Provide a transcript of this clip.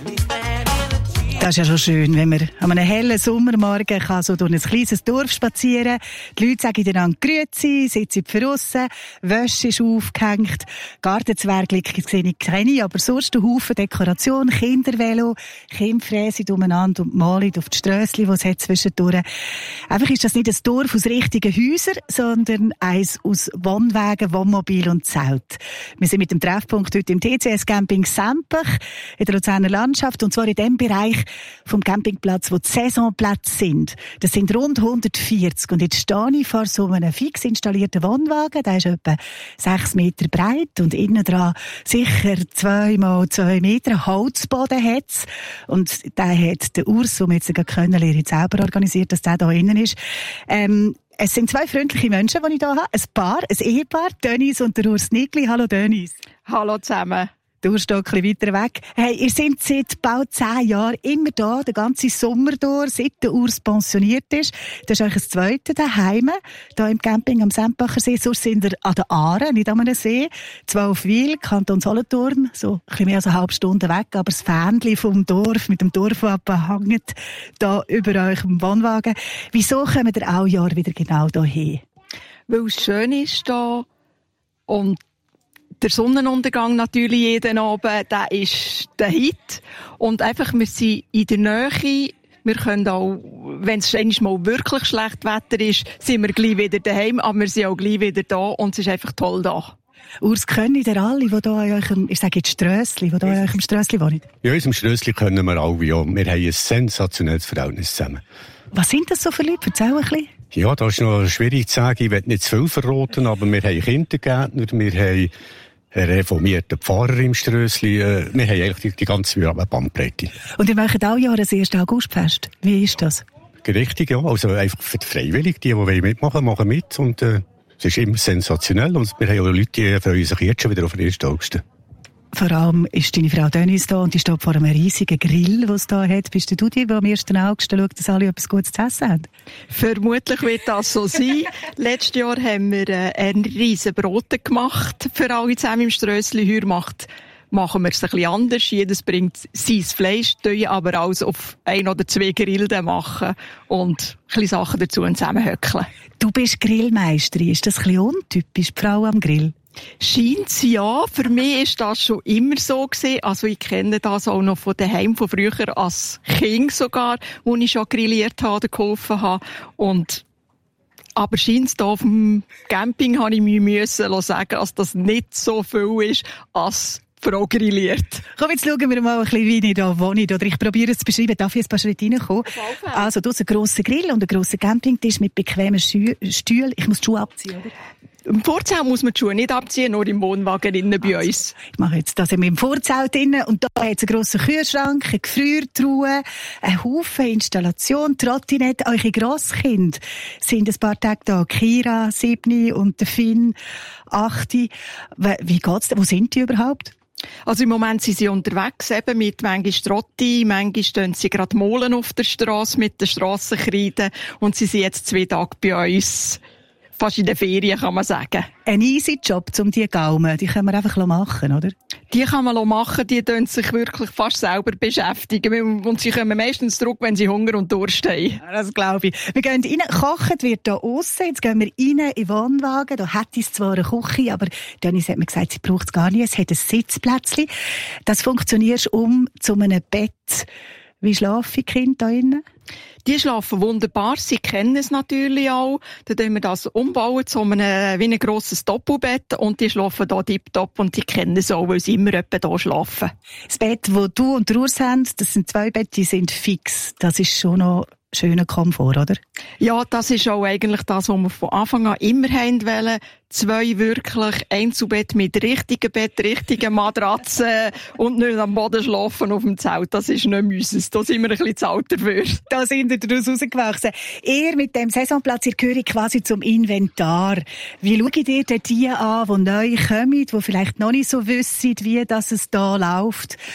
Das ist ja schon schön, wenn man an einem hellen Sommermorgen kann so durch ein kleines Dorf spazieren kann. Die Leute sagen einander «Grüezi», sitzen draussen, Wäsche ist aufgehängt, Gartenzwerge kenne ich, aber sonst ein Haufen Dekoration, Kindervelo, Kinder fräsen umeinander und malen auf die Strössli, die es hat zwischendurch. Einfach ist das nicht ein Dorf aus richtigen Häusern, sondern eins aus Wohnwagen, Wohnmobil und Zelt. Wir sind mit dem Treffpunkt heute im TCS Camping Sempach in der Luzerner Landschaft, und zwar in dem Bereich vom Campingplatz, wo die Saisonplätze sind. Das sind rund 140. Und jetzt stehe ich vor so einem fix installierten Wohnwagen. Der ist etwa 6 Meter breit und innen dran sicher 2 mal 2 Meter Holzboden hat's. Und der hat der Urs, den wir jetzt kennenlernen, jetzt selber organisiert, dass der da innen ist. Es sind 2 freundliche Menschen, die ich hier habe. Ein Ehepaar, Dennis und der Urs Nigli. Hallo Dennis. Hallo zusammen. Du stehst ein bisschen weiter weg. Hey, ihr seid seit bald 10 Jahren immer da, den ganzen Sommer durch, seit der Urs pensioniert ist. Das ist euch das zweite daheim, hier im Camping am Sempacher See. Sonst sind ihr an der Aare, nicht an einem See. 12 Kanton Solothurn, so ein bisschen mehr als eine halbe Stunde weg. Aber das Fähnchen vom Dorf, mit dem Dorfwappen, hängt da über euch im Wohnwagen. Wieso kommen ihr alle Jahre wieder genau hierher? Weil es schön ist hier und der Sonnenuntergang natürlich jeden Abend, der ist der Hit. Und einfach, wir sind in der Nähe. Wir können auch, wenn es einmal wirklich schlecht Wetter ist, sind wir gleich wieder daheim, aber wir sind auch gleich wieder da und es ist einfach toll da. Urs, können ihr alle, die hier an eurem, ich sage jetzt Strössli, die hier an eurem Strössli wohnen? Ja, in unserem Strössli können wir alle, ja. Wir haben ein sensationelles Verhältnis zusammen. Was sind das so für Leute? Erzähl ein bisschen. Ja, das ist noch schwierig zu sagen. Ich will nicht zu viel verraten, aber wir haben Kindergärtner, wir haben einen reformierten Pfarrer im Strössli. Wir haben eigentlich die ganze Bandbreite. Und ihr macht auch Jahr das 1. Augustfest. Wie ist das? Richtig, ja. Also einfach für die Freiwilligen, die mitmachen, machen mit. Und es ist immer sensationell. Und wir haben auch Leute, die freuen sich jetzt schon wieder auf den 1. August. Vor allem ist deine Frau Dennis da und die steht vor einem riesigen Grill, den es da hat. Bist du die am 1. August schaut, dass alle etwas Gutes zu essen haben? Vermutlich wird das so sein. Letztes Jahr haben wir ein riesen Brote gemacht für alle zusammen im Strössli. Heute machen wir es ein bisschen anders. Jedes bringt sein Fleisch, aber alles auf 1 oder 2 Grillen machen und ein bisschen Sachen dazu zusammenhöckeln. Du bist Grillmeisterin. Ist das ein bisschen untypisch, die Frau am Grill? Scheint's ja. Für mich ist das schon immer so gewesen. Also ich kenne das auch noch von daheim, von früher als Kind sogar, wo ich schon grilliert habe, geholfen habe. Aber scheint's da auf dem Camping, habe ich mir sagen, dass das nicht so viel ist, als Frau grilliert. Komm, jetzt schauen wir mal ein bisschen, wie ich da wohne. Oder ich probiere es zu beschreiben. Darf ich jetzt ein paar Schritte reinkommen? Also, du hast einen grossen Grill und einen grossen Campingtisch mit bequemen Stühlen. Ich muss die Schuhe abziehen, oder? Im Vorzelt muss man die Schuhe nicht abziehen, nur im Wohnwagen innen bei uns. Ich mache jetzt das im Vorzelt innen und da hat es einen grossen Kühlschrank, eine Gefriertruhe, einen Haufen Installation, Trottinette. Eure Grosskinder sind ein paar Tage da. Kira, 7 und der Finn, 8. Wie geht's denn? Wo sind die überhaupt? Also im Moment sind sie unterwegs, eben mit manchmal Trotti, manchmal stehen sie gerade Molen auf der Strasse mit den Strassenkreiden und sie sind jetzt 2 Tage bei uns. Fast in den Ferien, kann man sagen. Ein easy Job, um die Gaumen. Die können wir einfach machen, oder? Die kann man machen, die tun sich wirklich fast selber beschäftigen. Und sie kommen meistens zurück, wenn sie Hunger und Durst haben. Ja, das glaube ich. Wir gehen rein, kochen wird hier aussen. Jetzt gehen wir rein in den Wohnwagen. Da hat es zwar eine Küche, aber Dennis hat mir gesagt, sie braucht es gar nicht. Es hat ein Sitzplätzchen. Das funktioniert zu einem Bett. Wie schlafen die Kinder da drinnen? Die schlafen wunderbar. Sie kennen es natürlich auch. Dann tun wir das umbauen zu einem, wie ein grosses Doppelbett. Und die schlafen da tipptopp und die kennen es auch, weil sie immer etwa da schlafen. Das Bett, das du und Urs haben, das sind 2 Betten, die sind fix. Das ist schon noch schöner Komfort, oder? Ja, das ist auch eigentlich das, was wir von Anfang an immer haben wollen. 2 wirklich Einzelbett mit richtigen Bett, richtigen Matratzen und nicht am Boden schlafen auf dem Zelt. Das ist nicht unseres. Da sind wir ein bisschen zu alt dafür. Da sind wir daraus rausgewachsen. Ihr mit dem Saisonplatz, ihr gehört quasi zum Inventar. Wie schaut ihr denn die an, die neu kommen, die vielleicht noch nicht so wissen, wie das es da läuft?